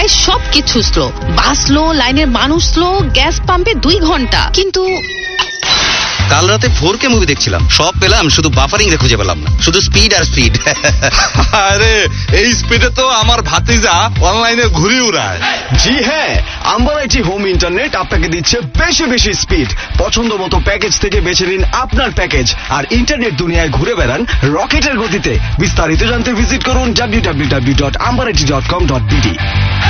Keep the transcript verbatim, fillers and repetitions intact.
ঢাকায় সবকিছু স্লো, বাস স্লো, লাইনের মানুষ স্লো, গ্যাস পাম্পে দুই ঘন্টা। কিন্তু কাল রাতে ফোর কে মুভি দেখছিলাম, সব পেলাম, শুধু বাফারিং রে খুঁজে পেলাম না, শুধু স্পিড আর স্পিড। আরে এই স্পিডে তো আমার ভাতিজা অনলাইনে ঘুরি উড়ায়। জি হ্যাঁ, আম্বারাইটি হোম ইন্টারনেট আপনাকে দিচ্ছে বেশি বেশি স্পিড। পছন্দ মতো প্যাকেজ থেকে বেছে নিন আপনার প্যাকেজ আর ইন্টারনেট দুনিয়ায় ঘুরে বেড়ান রকেটের গতিতে। বিস্তারিত জানতে ভিজিট করুন W W W dot আম্বারাইটি dot com dot BD.